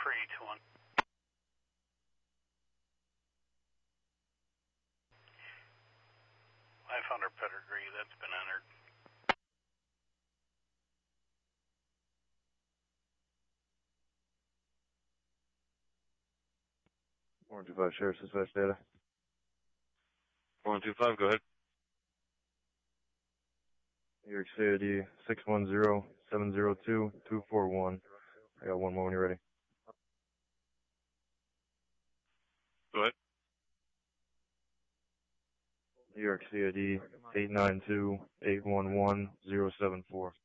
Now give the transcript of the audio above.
481. I found her pedigree. That's been entered. 425 Sheriff's Dispatch data. 425, go ahead. New York State ID 610-702-241. I got one more when you're ready. Go ahead. New York CID 892-811-074.